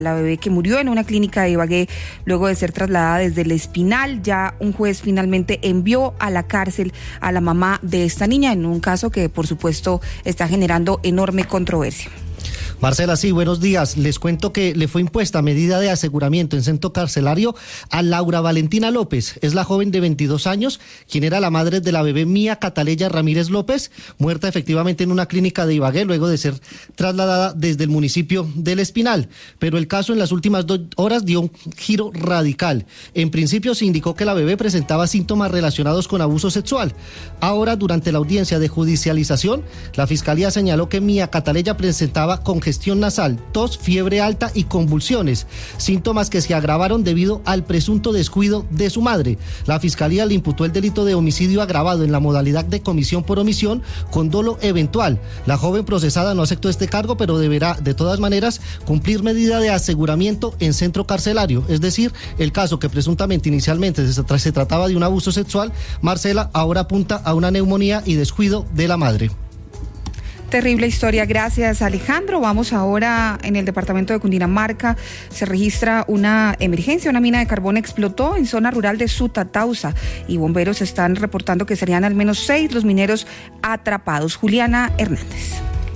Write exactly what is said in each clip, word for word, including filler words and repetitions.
La bebé que murió en una clínica de Ibagué luego de ser trasladada desde el Espinal. Ya un juez finalmente envió a la cárcel a la mamá de esta niña en un caso que por supuesto está generando enorme controversia. Marcela, sí, buenos días. Les cuento que le fue impuesta medida de aseguramiento en centro carcelario a Laura Valentina López. Es la joven de veintidós años, quien era la madre de la bebé Mía Cataleya Ramírez López, muerta efectivamente en una clínica de Ibagué luego de ser trasladada desde el municipio del Espinal. Pero el caso en las últimas dos horas dio un giro radical. En principio se indicó que la bebé presentaba síntomas relacionados con abuso sexual. Ahora, durante la audiencia de judicialización, la Fiscalía señaló que Mía Cataleya presentaba congestión nasal, tos, fiebre alta y convulsiones, síntomas que se agravaron debido al presunto descuido de su madre. La Fiscalía le imputó el delito de homicidio agravado en la modalidad de comisión por omisión con dolo eventual. La joven procesada no aceptó este cargo, pero deberá de todas maneras cumplir medida de aseguramiento en centro carcelario. Es decir, el caso que presuntamente inicialmente se, tra- se trataba de un abuso sexual, Marcela, ahora apunta a una neumonía y descuido de la madre. Terrible historia, gracias Alejandro. Vamos ahora en el departamento de Cundinamarca. Se registra una emergencia, una mina de carbón explotó en zona rural de Sutatausa y bomberos están reportando que serían al menos seis los mineros atrapados. Juliana Hernández.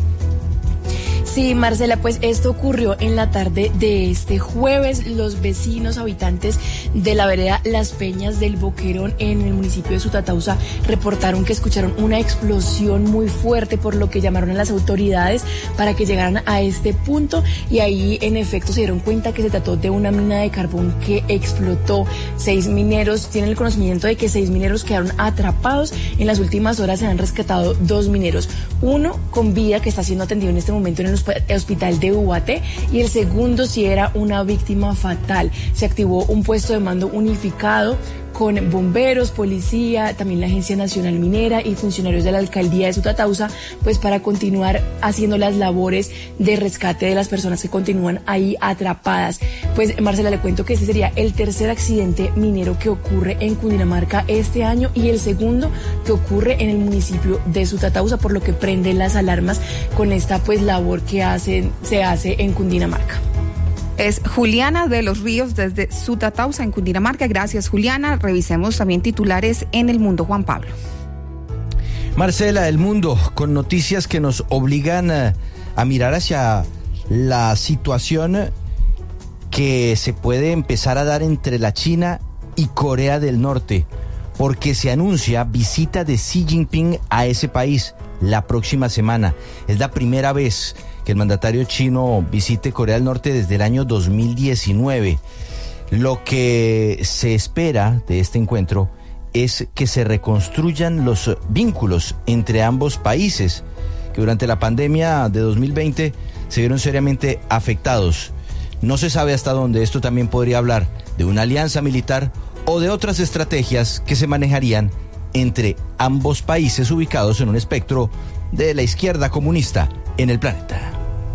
Sí, Marcela, pues esto ocurrió en la tarde de este jueves. Los vecinos habitantes de la vereda Las Peñas del Boquerón en el municipio de Sutatausa reportaron que escucharon una explosión muy fuerte, por lo que llamaron a las autoridades para que llegaran a este punto y ahí en efecto se dieron cuenta que se trató de una mina de carbón que explotó. Seis mineros tienen el conocimiento de que seis mineros quedaron atrapados. En las últimas horas se han rescatado dos mineros, uno con vida que está siendo atendido en este momento en el hospital de Ubaté y el segundo sí era una víctima fatal. Se activó un puesto de mando unificado con bomberos, policía, también la Agencia Nacional Minera y funcionarios de la Alcaldía de Sutatausa, pues para continuar haciendo las labores de rescate de las personas que continúan ahí atrapadas. Pues Marcela, le cuento que este sería el tercer accidente minero que ocurre en Cundinamarca este año y el segundo que ocurre en el municipio de Sutatausa, por lo que prenden las alarmas con esta pues labor que hacen, se hace en Cundinamarca. Es Juliana de los Ríos desde Sutatausa en Cundinamarca. Gracias, Juliana. Revisemos también titulares en El Mundo, Juan Pablo. Marcela, El Mundo, con noticias que nos obligan a, a mirar hacia la situación que se puede empezar a dar entre la China y Corea del Norte, porque se anuncia visita de Xi Jinping a ese país la próxima semana. Es la primera vez que el mandatario chino visite Corea del Norte desde el año dos mil diecinueve. Lo que se espera de este encuentro es que se reconstruyan los vínculos entre ambos países, que durante la pandemia de dos mil veinte se vieron seriamente afectados. No se sabe hasta dónde esto también podría hablar de una alianza militar o de otras estrategias que se manejarían entre ambos países ubicados en un espectro de la izquierda comunista en el planeta.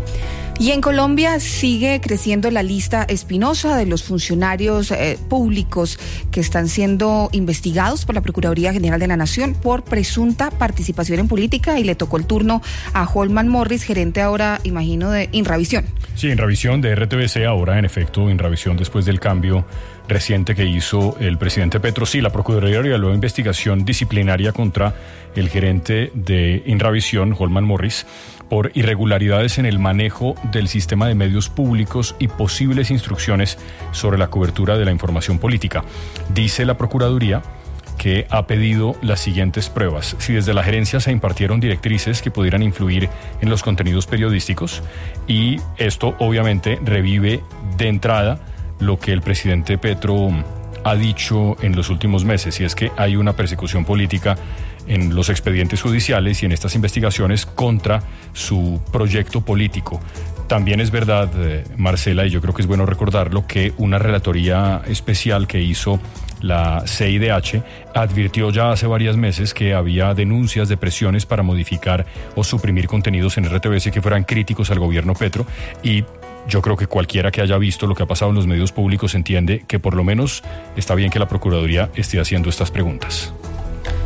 Y en Colombia sigue creciendo la lista espinosa de los funcionarios eh, públicos que están siendo investigados por la Procuraduría General de la Nación por presunta participación en política, y le tocó el turno a Holman Morris, gerente ahora, imagino, de Inravisión. Sí, Inravisión de R T V C, ahora en efecto Inravisión después del cambio reciente que hizo el presidente Petro. Sí, la Procuraduría realizó una investigación disciplinaria contra el gerente de Inravisión, Holman Morris, por irregularidades en el manejo del sistema de medios públicos y posibles instrucciones sobre la cobertura de la información política. Dice la Procuraduría que ha pedido las siguientes pruebas: si desde la gerencia se impartieron directrices que pudieran influir en los contenidos periodísticos, y esto obviamente revive de entrada lo que el presidente Petro ha dicho en los últimos meses, y es que hay una persecución política en los expedientes judiciales y en estas investigaciones contra su proyecto político. También es verdad, eh, Marcela, y yo creo que es bueno recordarlo, que una relatoría especial que hizo la C I D H advirtió ya hace varios meses que había denuncias de presiones para modificar o suprimir contenidos en R T V C que fueran críticos al gobierno Petro, y yo creo que cualquiera que haya visto lo que ha pasado en los medios públicos entiende que por lo menos está bien que la Procuraduría esté haciendo estas preguntas.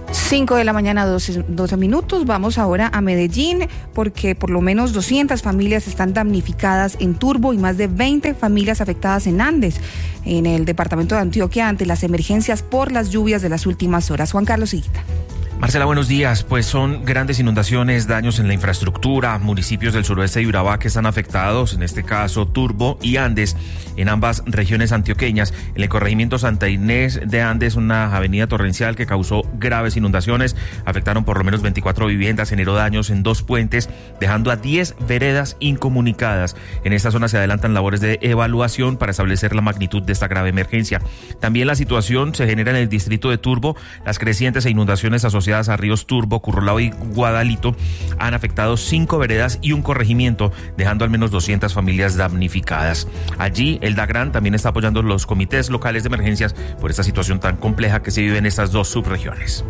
cinco de la mañana, doce, doce minutos. Vamos ahora a Medellín porque por lo menos doscientas familias están damnificadas en Turbo y más de veinte familias afectadas en Andes, en el departamento de Antioquia, ante las emergencias por las lluvias de las últimas horas. Juan Carlos Higuita. Marcela, buenos días. Pues son grandes inundaciones, daños en la infraestructura, municipios del suroeste de Urabá que están afectados, en este caso Turbo y Andes, en ambas regiones antioqueñas. En el corregimiento Santa Inés de Andes, una avenida torrencial que causó graves inundaciones, afectaron por lo menos veinticuatro viviendas, generó daños en dos puentes, dejando a diez veredas incomunicadas. En esta zona se adelantan labores de evaluación para establecer la magnitud de esta grave emergencia. También la situación se genera en el distrito de Turbo. Las crecientes e inundaciones asociadas a ríos Turbo, Currolao y Guadalito han afectado cinco veredas y un corregimiento, dejando al menos doscientas familias damnificadas. Allí el DAGRAN también está apoyando los comités locales de emergencias por esta situación tan compleja que se vive en estas dos subregiones.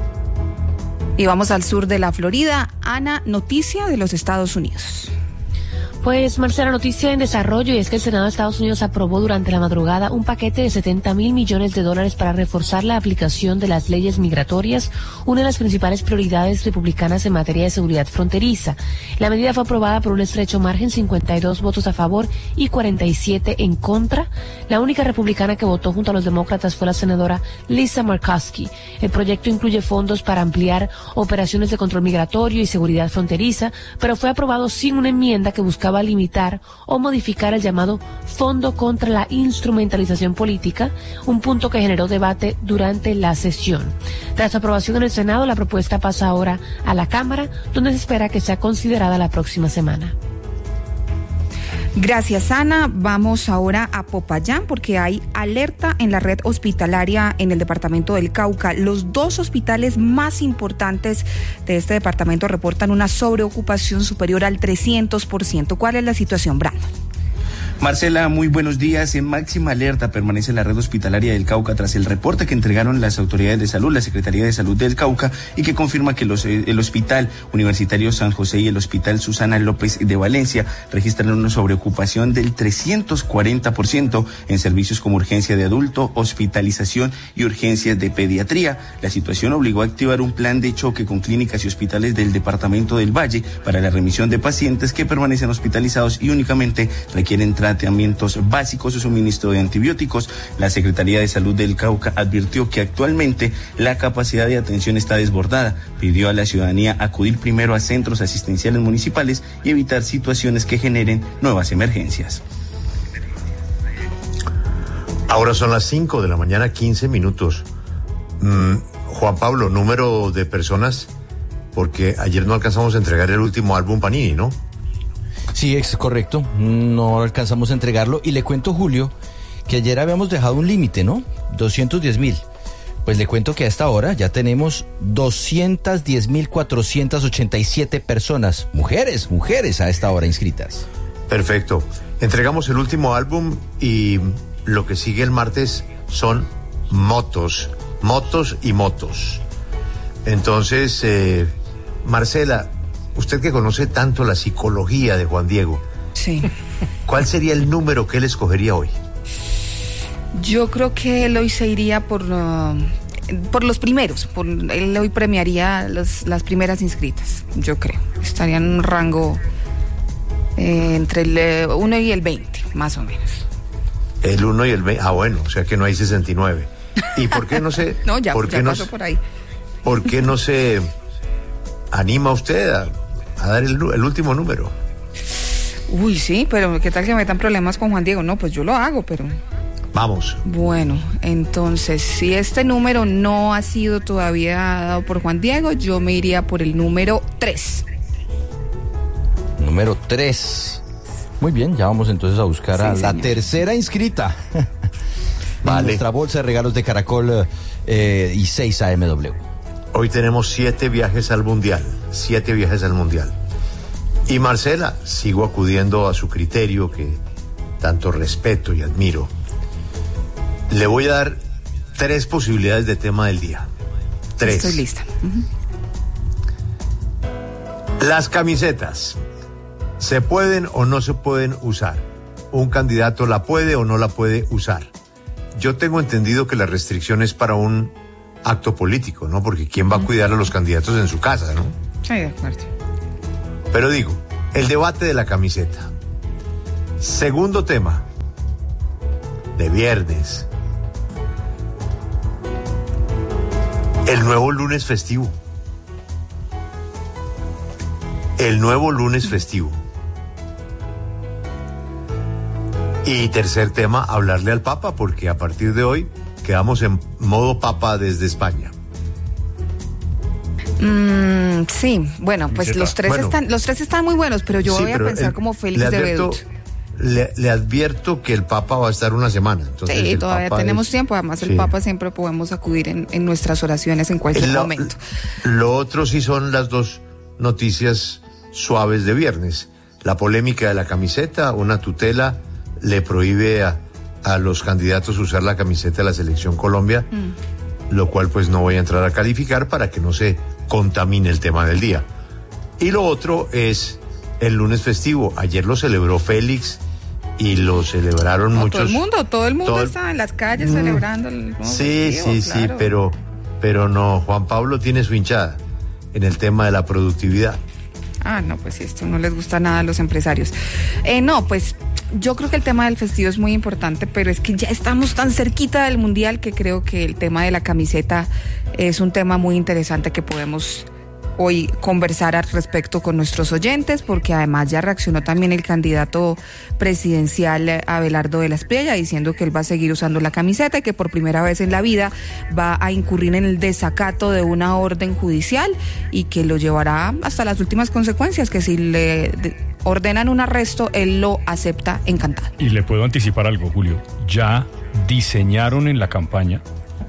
Y vamos al sur de la Florida. Ana, noticia de los Estados Unidos. Pues, Marcela, noticia en desarrollo, y es que el Senado de Estados Unidos aprobó durante la madrugada un paquete de setenta mil millones de dólares para reforzar la aplicación de las leyes migratorias, una de las principales prioridades republicanas en materia de seguridad fronteriza. La medida fue aprobada por un estrecho margen, cincuenta y dos votos a favor y cuarenta y siete en contra. La única republicana que votó junto a los demócratas fue la senadora Lisa Murkowski. El proyecto incluye fondos para ampliar operaciones de control migratorio y seguridad fronteriza, pero fue aprobado sin una enmienda que buscaba a limitar o modificar el llamado Fondo contra la Instrumentalización Política, un punto que generó debate durante la sesión. Tras su aprobación en el Senado, la propuesta pasa ahora a la Cámara, donde se espera que sea considerada la próxima semana. Gracias, Ana. Vamos ahora a Popayán porque hay alerta en la red hospitalaria en el departamento del Cauca. Los dos hospitales más importantes de este departamento reportan una sobreocupación superior al trescientos por ciento. ¿Cuál es la situación, Brandon? Marcela, muy buenos días. En máxima alerta permanece la red hospitalaria del Cauca tras el reporte que entregaron las autoridades de salud, la Secretaría de Salud del Cauca, y que confirma que los, el Hospital Universitario San José y el Hospital Susana López de Valencia registran una sobreocupación del trescientos cuarenta por ciento en servicios como urgencia de adulto, hospitalización y urgencias de pediatría. La situación obligó a activar un plan de choque con clínicas y hospitales del departamento del Valle para la remisión de pacientes que permanecen hospitalizados y únicamente requieren tratamientos básicos o suministro de antibióticos. La Secretaría de Salud del Cauca advirtió que actualmente la capacidad de atención está desbordada. Pidió a la ciudadanía acudir primero a centros asistenciales municipales y evitar situaciones que generen nuevas emergencias. Ahora son las cinco de la mañana, quince minutos. Mm, Juan Pablo, número de personas, porque ayer no alcanzamos a entregar el último álbum Panini, ¿no? Sí, es correcto, no alcanzamos a entregarlo. Y le cuento, Julio, que ayer habíamos dejado un límite, ¿no? doscientos diez mil. Pues le cuento que a esta hora ya tenemos doscientos diez mil cuatrocientas ochenta y siete personas, mujeres, mujeres a esta hora inscritas. Perfecto. Entregamos el último álbum y lo que sigue el martes son motos, motos y motos. Entonces, eh, Marcela, usted que conoce tanto la psicología de Juan Diego, sí, ¿cuál sería el número que él escogería hoy? Yo creo que él hoy se iría por, uh, por los primeros, por, él hoy premiaría los, las primeras inscritas, yo creo. Estaría en un rango eh, entre el uno y el veinte, más o menos. El uno y el veinte, ah bueno, o sea que no hay sesenta y nueve. ¿Y por qué no se...? no, ya, ¿por ya qué pasó no, por ahí. ¿Por qué no se anima usted a, a dar el, el último número? Uy, sí, pero ¿qué tal que me metan problemas con Juan Diego? No, pues yo lo hago, pero... Vamos. Bueno, entonces, si este número no ha sido todavía dado por Juan Diego, yo me iría por el número tres. Número tres. Muy bien, ya vamos entonces a buscar sí, a señor. La tercera inscrita. Vale. En nuestra bolsa de regalos de Caracol eh, y seis A M W. Hoy tenemos siete viajes al Mundial, siete viajes al Mundial. Y Marcela, sigo acudiendo a su criterio que tanto respeto y admiro. Le voy a dar tres posibilidades de tema del día. Tres. Estoy lista. Uh-huh. Las camisetas, ¿se pueden o no se pueden usar? ¿Un candidato la puede o no la puede usar? Yo tengo entendido que la restricción es para un acto político, ¿no? Porque ¿quién va a cuidar a los candidatos en su casa, no? Sí, de acuerdo. Pero digo, el debate de la camiseta. Segundo tema, de viernes. El nuevo lunes festivo. El nuevo lunes festivo. Y tercer tema, hablarle al Papa, porque a partir de hoy quedamos en modo Papa desde España. Mm, sí, bueno, pues ¿Qué los tal? tres Bueno. están, los tres están muy buenos, pero yo Sí, voy a pero pensar el- como Félix le de advierto, Bedut. le, le advierto que el Papa va a estar una semana. Entonces Sí, el todavía Papa tenemos es- tiempo, además el sí. Papa siempre podemos acudir en, en nuestras oraciones en cualquier Lo, momento. lo otro sí son las dos noticias suaves de viernes. La polémica de la camiseta, una tutela le prohíbe a, a los candidatos usar la camiseta de la Selección Colombia, Mm. lo cual pues no voy a entrar a calificar para que no se contamine el tema del día. Y lo otro es el lunes festivo. Ayer lo celebró Félix y lo celebraron No, muchos. todo el mundo, todo el mundo todo el- está en las calles Mm. celebrando el nuevo Sí, festivo, sí, sí, claro. pero, pero no, Juan Pablo tiene su hinchada en el tema de la productividad. Ah, no, pues sí, esto no les gusta nada a los empresarios. Eh, no, pues yo creo que el tema del festivo es muy importante, pero es que ya estamos tan cerquita del Mundial que creo que el tema de la camiseta es un tema muy interesante que podemos hoy conversar al respecto con nuestros oyentes, porque además ya reaccionó también el candidato presidencial eh, Abelardo de la Espriella diciendo que él va a seguir usando la camiseta y que por primera vez en la vida va a incurrir en el desacato de una orden judicial y que lo llevará hasta las últimas consecuencias, que si le de- ordenan un arresto, él lo acepta encantado. Y le puedo anticipar algo, Julio. Ya diseñaron en la campaña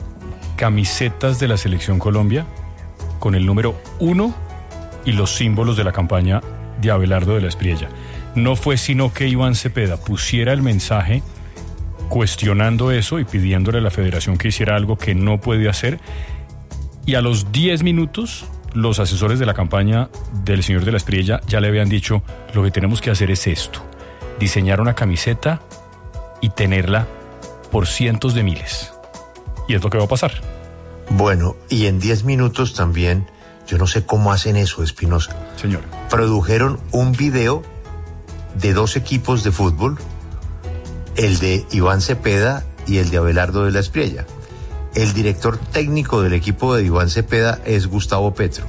camisetas de la Selección Colombia con el número uno y los símbolos de la campaña de Abelardo de la Espriella. No fue sino que Iván Cepeda pusiera el mensaje cuestionando eso y pidiéndole a la federación que hiciera algo que no puede hacer. Y a los diez minutos, los asesores de la campaña del señor de la Espriella ya le habían dicho, lo que tenemos que hacer es esto, diseñar una camiseta y tenerla por cientos de miles. Y es lo que va a pasar. Bueno, y en diez minutos también, yo no sé cómo hacen eso, Espinosa. Señor. Produjeron un video de dos equipos de fútbol, el de Iván Cepeda y el de Abelardo de la Espriella. El director técnico del equipo de Iván Cepeda es Gustavo Petro.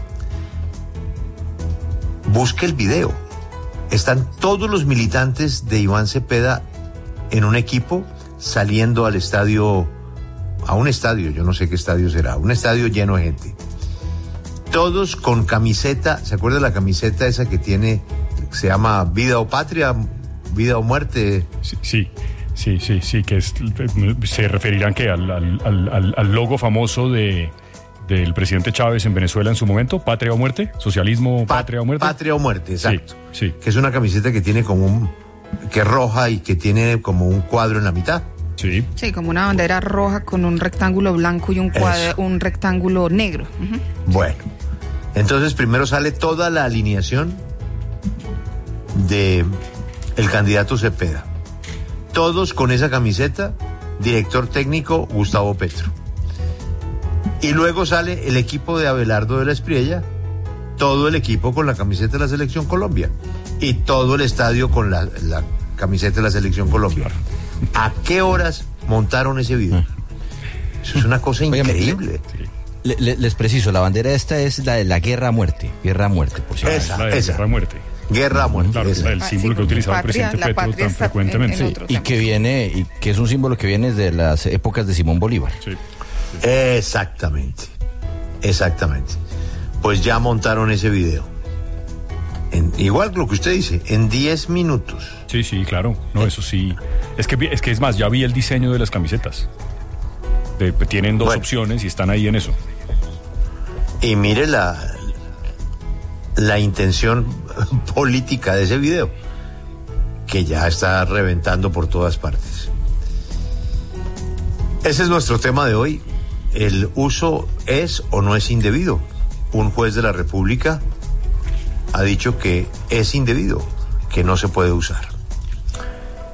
Busque el video. Están todos los militantes de Iván Cepeda en un equipo saliendo al estadio, a un estadio, yo no sé qué estadio será, un estadio lleno de gente. Todos con camiseta, ¿se acuerda la camiseta esa que tiene, se llama Vida o Patria, Vida o Muerte? Sí, sí, sí, sí, sí, que es, se referirán que al, al, al, al logo famoso de del presidente Chávez en Venezuela en su momento, Patria o Muerte, socialismo, Pa- Patria o Muerte. Patria o Muerte, exacto. Sí, sí. Que es una camiseta que tiene como un, que es roja y que tiene como un cuadro en la mitad. Sí. Sí, como una bandera roja con un rectángulo blanco y un, cuadro, Eso. un rectángulo negro. Ujú. Bueno, entonces primero sale toda la alineación de el candidato Cepeda. Todos con esa camiseta, director técnico Gustavo Petro. Y luego sale el equipo de Abelardo de la Espriella, todo el equipo con la camiseta de la Selección Colombia y todo el estadio con la, la camiseta de la Selección Colombia. ¿A qué horas montaron ese video? Eso es una cosa Óigame, increíble. Le- le- les preciso, la bandera esta es la de la guerra a muerte, guerra a muerte, por si Esa, La de esa. guerra a muerte. Guerra a muerte. Claro, esa. el Ah, símbolo sí, que utilizaba el patria, presidente la Petro patria tan está en- frecuentemente. en Sí. otro y tema. que viene, y que es un símbolo que viene de las épocas de Simón Bolívar. Sí. Exactamente, exactamente. Pues ya montaron ese video. En- igual lo que usted dice, en diez minutos. Sí, sí, claro. No, eso sí. Es que, vi- es que es más, ya vi el diseño de las camisetas. De- tienen dos Bueno. opciones y están ahí en eso. Y mire la, la intención política de ese video, que ya está reventando por todas partes. Ese es nuestro tema de hoy. ¿El uso es o no es indebido? Un juez de la República ha dicho que es indebido, que no se puede usar.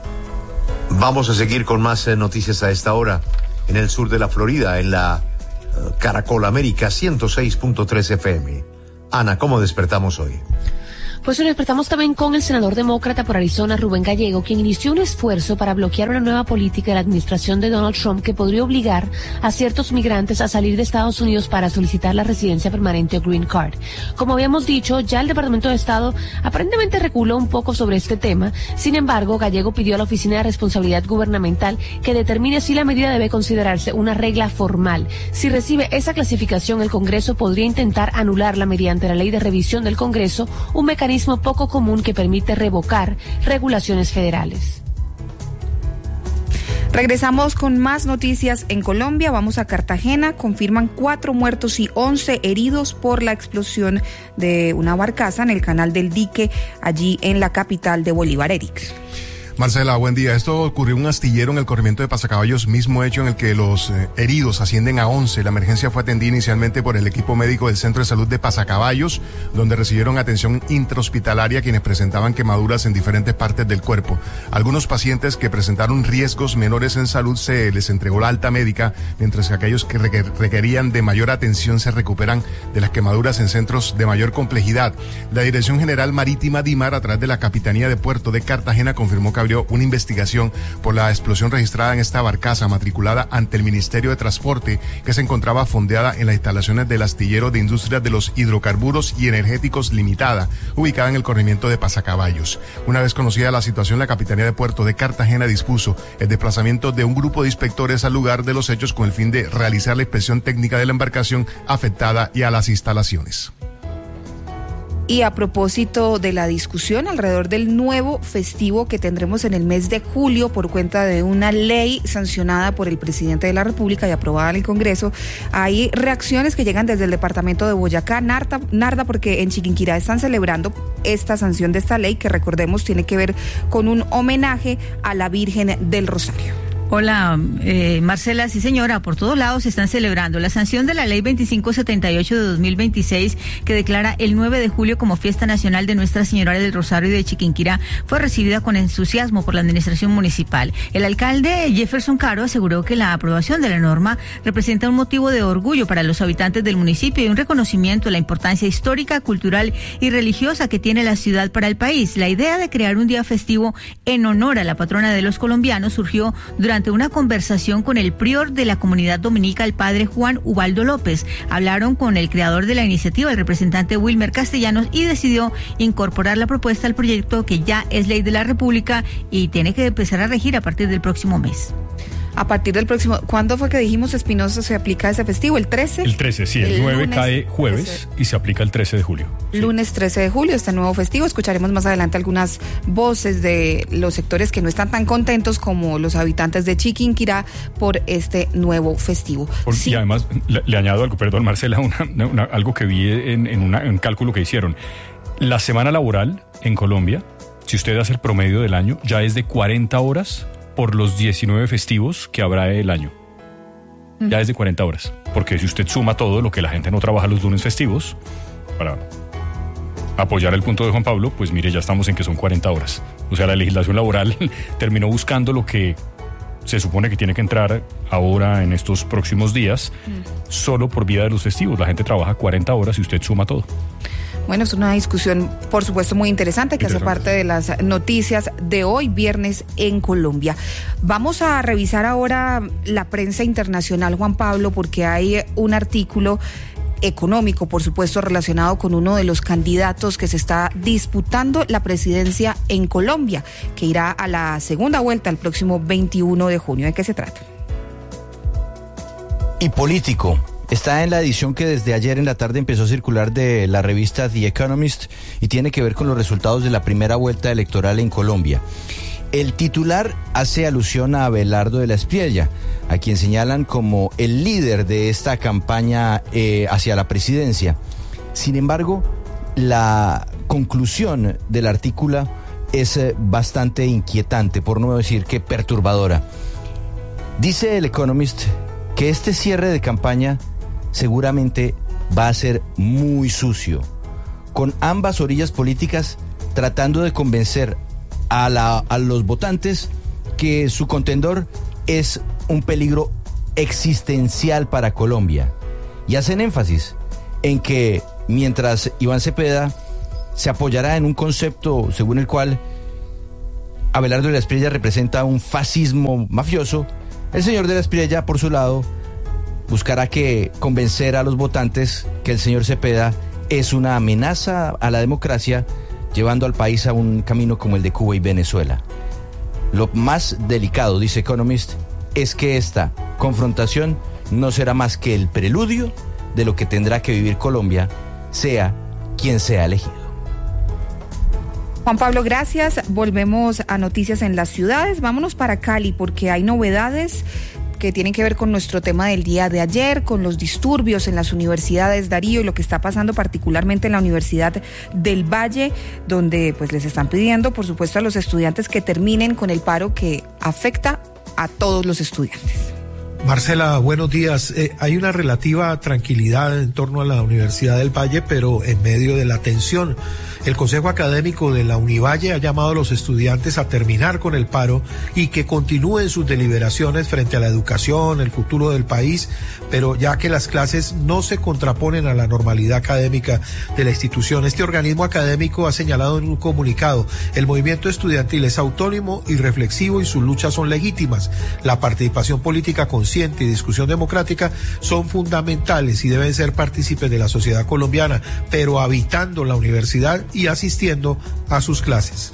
Vamos a seguir con más eh, noticias a esta hora en el sur de la Florida, en la Caracol América ciento seis punto tres F M. Ana, ¿cómo despertamos hoy? Pues nos despertamos también con el senador demócrata por Arizona, Rubén Gallego, quien inició un esfuerzo para bloquear una nueva política de la administración de Donald Trump que podría obligar a ciertos migrantes a salir de Estados Unidos para solicitar la residencia permanente o Green Card. Como habíamos dicho, ya el Departamento de Estado aparentemente reculó un poco sobre este tema. Sin embargo, Gallego pidió a la Oficina de Responsabilidad Gubernamental que determine si la medida debe considerarse una regla formal. Si recibe esa clasificación, el Congreso podría intentar anularla mediante la Ley de Revisión del Congreso, un mecanismo poco común que permite revocar regulaciones federales. Regresamos con más noticias en Colombia. Vamos a Cartagena. Confirman cuatro muertos y once heridos por la explosión de una barcaza en el canal del Dique, allí en la capital de Bolívar. Eric. Marcela, buen día. Esto ocurrió en un astillero en el corregimiento de Pasacaballos, mismo hecho en el que los eh, heridos ascienden a once. La emergencia fue atendida inicialmente por el equipo médico del Centro de Salud de Pasacaballos, donde recibieron atención intrahospitalaria quienes presentaban quemaduras en diferentes partes del cuerpo. Algunos pacientes que presentaron riesgos menores en salud se les entregó la alta médica, mientras que aquellos que requerían de mayor atención se recuperan de las quemaduras en centros de mayor complejidad. La Dirección General Marítima DIMAR, a través de la Capitanía de Puerto de Cartagena, confirmó que una investigación por la explosión registrada en esta barcaza matriculada ante el Ministerio de Transporte, que se encontraba fondeada en las instalaciones del astillero de Industrias de los Hidrocarburos y Energéticos Limitada, ubicada en el corregimiento de Pasacaballos. Una vez conocida la situación, la Capitanía de Puerto de Cartagena dispuso el desplazamiento de un grupo de inspectores al lugar de los hechos con el fin de realizar la inspección técnica de la embarcación afectada y a las instalaciones. Y a propósito de la discusión alrededor del nuevo festivo que tendremos en el mes de julio por cuenta de una ley sancionada por el presidente de la República y aprobada en el Congreso, hay reacciones que llegan desde el departamento de Boyacá, Narda, Narda porque en Chiquinquirá están celebrando esta sanción de esta ley que, recordemos, tiene que ver con un homenaje a la Virgen del Rosario. Hola, eh, Marcela, sí señora, por todos lados se están celebrando la sanción de la ley veinticinco setenta y ocho de dos mil veintiséis que declara el nueve de julio como fiesta nacional de Nuestra Señora del Rosario de Chiquinquirá. Fue recibida con entusiasmo por la administración municipal. El alcalde Jefferson Caro aseguró que la aprobación de la norma representa un motivo de orgullo para los habitantes del municipio y un reconocimiento de la importancia histórica, cultural y religiosa que tiene la ciudad para el país. La idea de crear un día festivo en honor a la patrona de los colombianos surgió durante una conversación con el prior de la comunidad dominica, el padre Juan Ubaldo López. Hablaron con el creador de la iniciativa, el representante Wilmer Castellanos, y decidió incorporar la propuesta al proyecto que ya es ley de la República y tiene que empezar a regir a partir del próximo mes. A partir del próximo, ¿cuándo fue que dijimos, Espinosa, se aplica ese festivo? ¿El trece? El trece, sí, el, el nueve lunes, cae jueves trece. Y se aplica el trece de julio. Sí. Lunes trece de julio, este nuevo festivo. Escucharemos más adelante algunas voces de los sectores que no están tan contentos como los habitantes de Chiquinquirá por este nuevo festivo. Por, sí. Y además, le, le añado algo, perdón, Marcela, una, una, algo que vi en, en, una, en un cálculo que hicieron. La semana laboral en Colombia, si usted hace el promedio del año, ya es de cuarenta horas por los diecinueve festivos que habrá el año. Uh-huh. Ya es de cuarenta horas. Porque si usted suma todo lo que la gente no trabaja los lunes festivos, para apoyar el punto de Juan Pablo, pues mire, ya estamos en que son cuarenta horas. O sea, la legislación laboral terminó buscando lo que se supone que tiene que entrar ahora en estos próximos días, uh-huh. solo por vía de los festivos. La gente trabaja cuarenta horas y usted suma todo. Bueno, es una discusión, por supuesto, muy interesante que hace parte de las noticias de hoy, viernes, en Colombia. Vamos a revisar ahora la prensa internacional, Juan Pablo, porque hay un artículo económico, por supuesto, relacionado con uno de los candidatos que se está disputando la presidencia en Colombia, que irá a la segunda vuelta el próximo veintiuno de junio. ¿De qué se trata? Y político. Está en la edición que desde ayer en la tarde empezó a circular de la revista The Economist y tiene que ver con los resultados de la primera vuelta electoral en Colombia. El titular hace alusión a Abelardo de la Espriella, a quien señalan como el líder de esta campaña eh, hacia la presidencia. Sin embargo, la conclusión del artículo es eh, bastante inquietante, por no decir que perturbadora. Dice el Economist que este cierre de campaña seguramente va a ser muy sucio, con ambas orillas políticas tratando de convencer a, la, a los votantes que su contendor es un peligro existencial para Colombia. y hacen énfasis en que mientras Iván Cepeda se apoyará en un concepto según el cual Abelardo de la Espriella representa un fascismo mafioso, el señor de la Espriella, por su lado, buscará que convencer a los votantes que el señor Cepeda es una amenaza a la democracia, llevando al país a un camino como el de Cuba y Venezuela. Lo más delicado, dice Economist, es que esta confrontación no será más que el preludio de lo que tendrá que vivir Colombia, sea quien sea elegido. Juan Pablo, gracias. Volvemos a noticias en las ciudades. Vámonos para Cali porque hay novedades que tienen que ver con nuestro tema del día de ayer, con los disturbios en las universidades, Darío, y lo que está pasando particularmente en la Universidad del Valle, donde pues les están pidiendo, por supuesto, a los estudiantes que terminen con el paro que afecta a todos los estudiantes. Marcela, buenos días. Eh, hay una relativa tranquilidad en torno a la Universidad del Valle, pero en medio de la tensión. El Consejo Académico de la Univalle ha llamado a los estudiantes a terminar con el paro y que continúen sus deliberaciones frente a la educación, el futuro del país, pero ya que las clases no se contraponen a la normalidad académica de la institución. Este organismo académico ha señalado en un comunicado: el movimiento estudiantil es autónomo y reflexivo y sus luchas son legítimas. La participación política consciente y discusión democrática son fundamentales y deben ser partícipes de la sociedad colombiana, pero habitando la universidad y asistiendo a sus clases.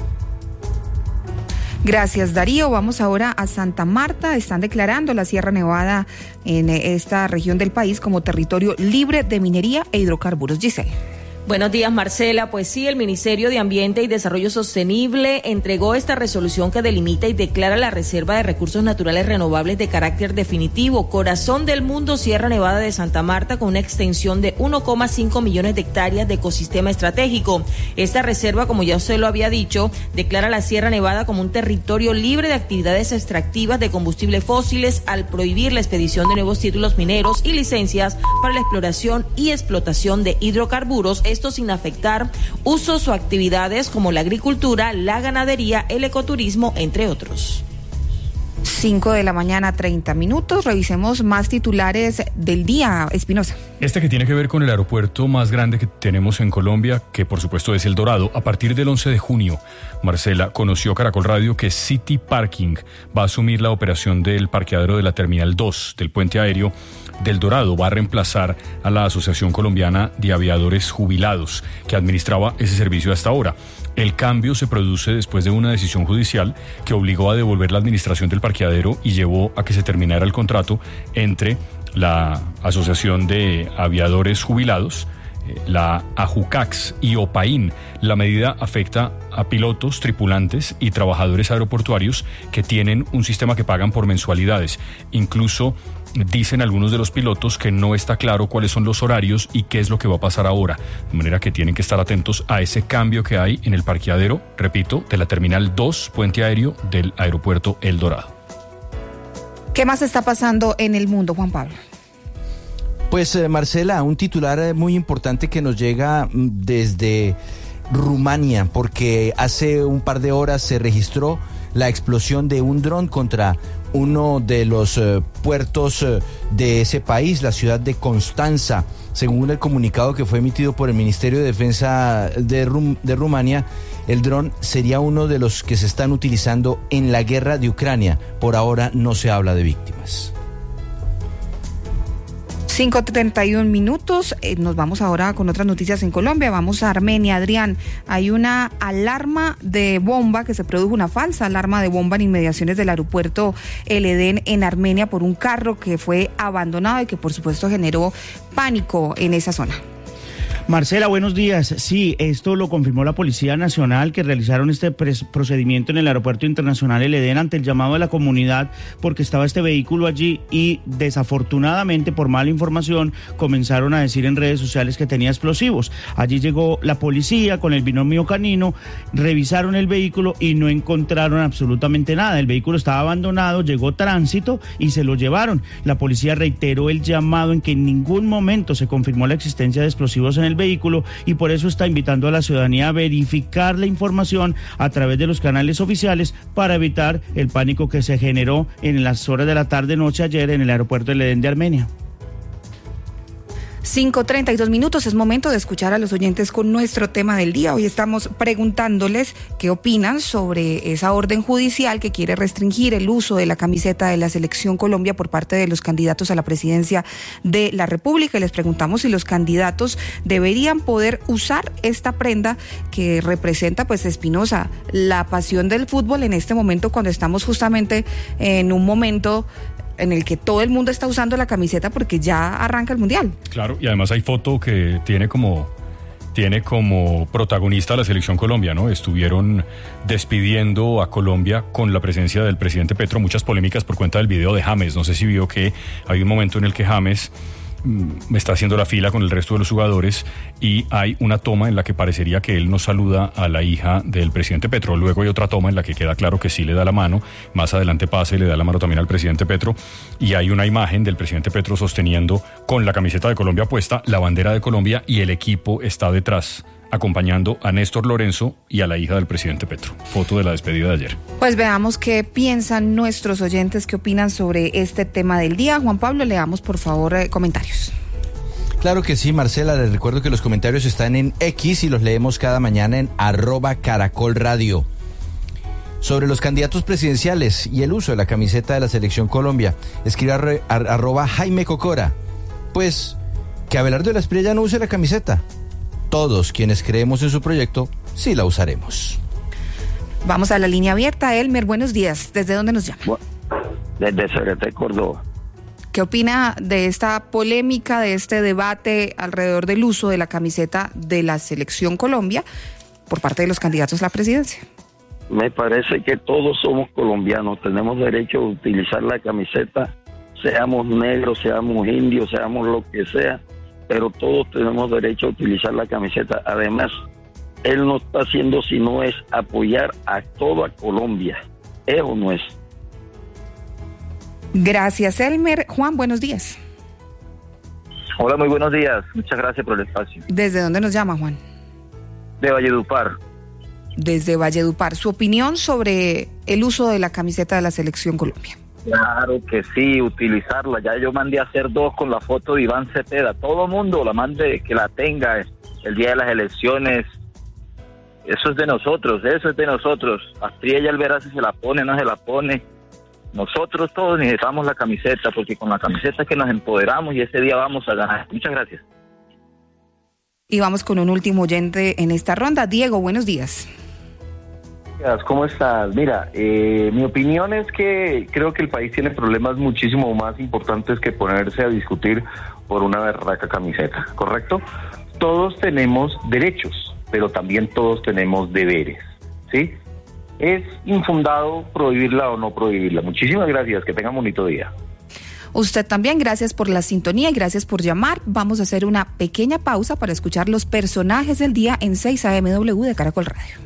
Gracias, Darío. Vamos ahora a Santa Marta. Están declarando la Sierra Nevada en esta región del país como territorio libre de minería e hidrocarburos. Giselle. Buenos días, Marcela. Pues sí, el Ministerio de Ambiente y Desarrollo Sostenible entregó esta resolución que delimita y declara la Reserva de Recursos Naturales Renovables de carácter definitivo, Corazón del Mundo, Sierra Nevada de Santa Marta, con una extensión de uno coma cinco millones de hectáreas de ecosistema estratégico. Esta reserva, como ya usted lo había dicho, declara la Sierra Nevada como un territorio libre de actividades extractivas de combustibles fósiles al prohibir la expedición de nuevos títulos mineros y licencias para la exploración y explotación de hidrocarburos, esto sin afectar usos o actividades como la agricultura, la ganadería, el ecoturismo, entre otros. cinco de la mañana, treinta minutos. Revisemos más titulares del día, Espinosa. Este que tiene que ver con el aeropuerto más grande que tenemos en Colombia, que por supuesto es El Dorado. A partir del once de junio, Marcela, conoció Caracol Radio que City Parking va a asumir la operación del parqueadero de la Terminal dos del puente aéreo del Dorado. Va a reemplazar a la Asociación Colombiana de Aviadores Jubilados, que administraba ese servicio hasta ahora. El cambio se produce después de una decisión judicial que obligó a devolver la administración del parqueadero y llevó a que se terminara el contrato entre la Asociación de Aviadores Jubilados, la AJUCAX y OPAIN. La medida afecta a pilotos, tripulantes y trabajadores aeroportuarios que tienen un sistema que pagan por mensualidades. Incluso dicen algunos de los pilotos que no está claro cuáles son los horarios y qué es lo que va a pasar ahora, de manera que tienen que estar atentos a ese cambio que hay en el parqueadero, repito, de la Terminal dos, puente aéreo del aeropuerto El Dorado. ¿Qué más está pasando en el mundo, Juan Pablo? Pues eh, Marcela, un titular eh, muy importante que nos llega desde Rumania, porque hace un par de horas se registró la explosión de un dron contra uno de los eh, puertos eh, de ese país, la ciudad de Constanza. Según el comunicado que fue emitido por el Ministerio de Defensa de, Rum- de Rumania, el dron sería uno de los que se están utilizando en la guerra de Ucrania. Por ahora no se habla de víctimas. cinco treinta y un minutos, eh, nos vamos ahora con otras noticias en Colombia. Vamos a Armenia. Adrián, hay una alarma de bomba que se produjo, una falsa alarma de bomba en inmediaciones del aeropuerto El Edén en Armenia por un carro que fue abandonado y que por supuesto generó pánico en esa zona. Marcela, buenos días. Sí, esto lo confirmó la Policía Nacional, que realizaron este procedimiento en el Aeropuerto Internacional El Edén ante el llamado de la comunidad porque estaba este vehículo allí y desafortunadamente por mala información comenzaron a decir en redes sociales que tenía explosivos. Allí llegó la policía con el binomio canino, revisaron el vehículo y no encontraron absolutamente nada. El vehículo estaba abandonado, llegó tránsito y se lo llevaron. La policía reiteró el llamado en que en ningún momento se confirmó la existencia de explosivos en el vehículo y por eso está invitando a la ciudadanía a verificar la información a través de los canales oficiales para evitar el pánico que se generó en las horas de la tarde-noche ayer en el aeropuerto del Edén de Armenia. cinco treinta y dos minutos, es momento de escuchar a los oyentes con nuestro tema del día. Hoy estamos preguntándoles qué opinan sobre esa orden judicial que quiere restringir el uso de la camiseta de la Selección Colombia por parte de los candidatos a la presidencia de la República. Y les preguntamos si los candidatos deberían poder usar esta prenda que representa, pues, Espinosa, la pasión del fútbol en este momento, cuando estamos justamente en un momento en el que todo el mundo está usando la camiseta porque ya arranca el Mundial. Claro, y además hay foto que tiene como tiene como protagonista a la Selección Colombia, ¿no? Estuvieron despidiendo a Colombia con la presencia del presidente Petro, muchas polémicas por cuenta del video de James. No sé si vio que hay un momento en el que James me está haciendo la fila con el resto de los jugadores y hay una toma en la que parecería que él no saluda a la hija del presidente Petro. Luego hay otra toma en la que queda claro que sí le da la mano. Más adelante pasa y le da la mano también al presidente Petro. Y hay una imagen del presidente Petro sosteniendo con la camiseta de Colombia puesta la bandera de Colombia y el equipo está detrás, acompañando a Néstor Lorenzo y a la hija del presidente Petro. Foto de la despedida de ayer. Pues veamos qué piensan nuestros oyentes, qué opinan sobre este tema del día. Juan Pablo, leamos por favor eh, comentarios. Claro que sí, Marcela, les recuerdo que los comentarios están en X y los leemos cada mañana en arroba Caracol Radio. Sobre los candidatos presidenciales y el uso de la camiseta de la Selección Colombia, escribe arre, ar, arroba Jaime Cocora. Pues que Abelardo de la Espriella no use la camiseta. Todos quienes creemos en su proyecto, sí la usaremos. Vamos a la línea abierta. Elmer, buenos días. ¿Desde dónde nos llama? Desde Cereté, Córdoba. ¿Qué opina de esta polémica, de este debate alrededor del uso de la camiseta de la Selección Colombia por parte de los candidatos a la presidencia? Me parece que todos somos colombianos, tenemos derecho a utilizar la camiseta, seamos negros, seamos indios, seamos lo que sea, pero todos tenemos derecho a utilizar la camiseta. Además, él no está haciendo sino es apoyar a toda Colombia. ¿Es o no es? Gracias, Elmer. Juan, buenos días. Hola, muy buenos días. Muchas gracias por el espacio. ¿Desde dónde nos llama, Juan? De Valledupar. Desde Valledupar. ¿Su opinión sobre el uso de la camiseta de la Selección Colombia? Claro que sí, utilizarla. Ya yo mandé a hacer dos con la foto de Iván Cepeda. Todo mundo la mande, que la tenga el día de las elecciones. Eso es de nosotros, eso es de nosotros. Astrid ya verá si se la pone o no se la pone. Nosotros todos necesitamos la camiseta, porque con la camiseta es que nos empoderamos y ese día vamos a ganar. Muchas gracias. Y vamos con un último oyente en esta ronda. Diego, buenos días. ¿Cómo estás? Mira, eh, mi opinión es que creo que el país tiene problemas muchísimo más importantes que ponerse a discutir por una berraca camiseta, ¿correcto? Todos tenemos derechos, pero también todos tenemos deberes, ¿sí? Es infundado prohibirla o no prohibirla. Muchísimas gracias, que tengan bonito día. Usted también, gracias por la sintonía y gracias por llamar. Vamos a hacer una pequeña pausa para escuchar los personajes del día en seis A M W de Caracol Radio.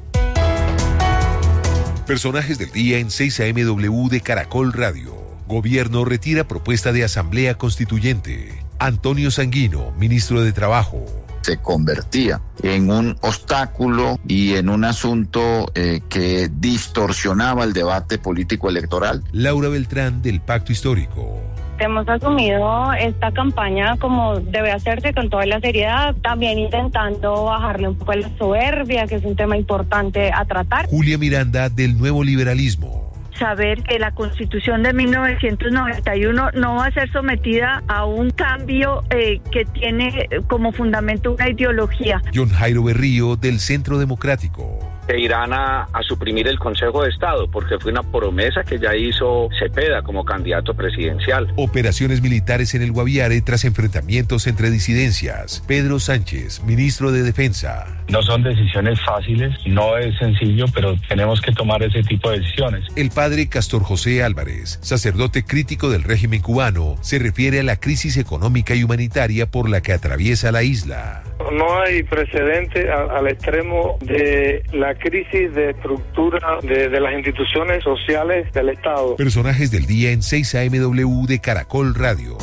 Personajes del día en seis A M W de Caracol Radio. Gobierno retira propuesta de Asamblea Constituyente. Antonio Sanguino, ministro de Trabajo. Se convertía en un obstáculo y en un asunto eh, que distorsionaba el debate político electoral. Laura Beltrán, del Pacto Histórico. Hemos asumido esta campaña como debe hacerse, con toda la seriedad, también intentando bajarle un poco a la soberbia, que es un tema importante a tratar. Julia Miranda, del Nuevo Liberalismo. Saber que la Constitución de mil novecientos noventa y uno no va a ser sometida a un cambio eh, que tiene como fundamento una ideología. John Jairo Berrío, del Centro Democrático. Se irán a, a suprimir el Consejo de Estado, porque fue una promesa que ya hizo Cepeda como candidato presidencial. Operaciones militares en el Guaviare tras enfrentamientos entre disidencias. Pedro Sánchez, ministro de Defensa. No son decisiones fáciles, no es sencillo, pero tenemos que tomar ese tipo de decisiones. El padre Castor José Álvarez, sacerdote crítico del régimen cubano, se refiere a la crisis económica y humanitaria por la que atraviesa la isla. No hay precedente a, al extremo de la crisis de estructura de, de las instituciones sociales del Estado. Personajes del día en seis A M W de Caracol Radio.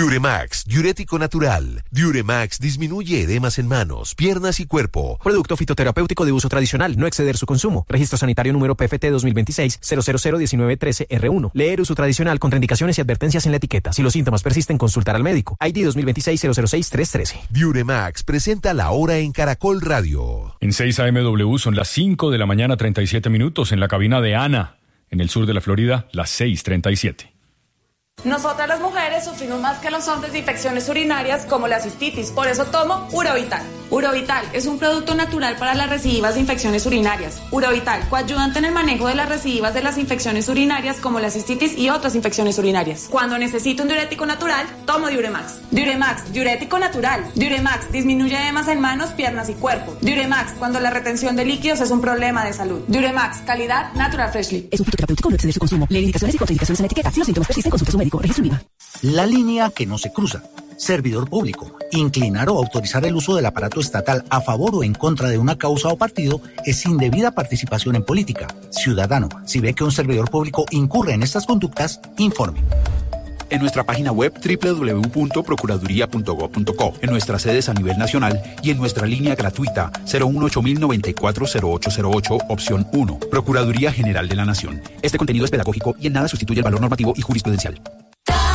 Diuremax, diurético natural. Diuremax disminuye edemas en manos, piernas y cuerpo. Producto fitoterapéutico de uso tradicional, no exceder su consumo. Registro sanitario número P F T dos mil veintiséis cero cero cero diecinueve trece R uno. Leer uso tradicional, contraindicaciones y advertencias en la etiqueta. Si los síntomas persisten, consultar al médico. I D dos mil veintiséis cero cero seis tres trece. Diuremax presenta la hora en Caracol Radio. En seis A M W son las cinco de la mañana, treinta y siete minutos. En la cabina de Ana, en el sur de la Florida, las seis treinta y siete. Nosotras las mujeres sufrimos más que los hombres de infecciones urinarias como la cistitis, por eso tomo Urovital. Urovital es un producto natural para las recidivas de infecciones urinarias. Urovital, coayudante en el manejo de las recidivas de las infecciones urinarias como la cistitis y otras infecciones urinarias. Cuando necesito un diurético natural, tomo Diuremax. Diuremax, diurético natural. Diuremax disminuye edemas en manos, piernas y cuerpo. Diuremax, cuando la retención de líquidos es un problema de salud. Diuremax, calidad Natural Freshly. Es un fitoterapéutico, no exceder su consumo. Leer indicaciones y contraindicaciones en la etiqueta. Si los síntomas persisten, consulte a su médico. Registro IVA. La línea que no se cruza. Servidor público. Inclinar o autorizar el uso del aparato estatal a favor o en contra de una causa o partido es indebida participación en política. Ciudadano, si ve que un servidor público incurre en estas conductas, informe. En nuestra página web doble u doble u doble u punto procuraduría punto gob punto co, en nuestras sedes a nivel nacional y en nuestra línea gratuita cero uno ocho mil noventa y cuatro cero ocho cero ocho, opción uno. Procuraduría General de la Nación. Este contenido es pedagógico y en nada sustituye el valor normativo y jurisprudencial.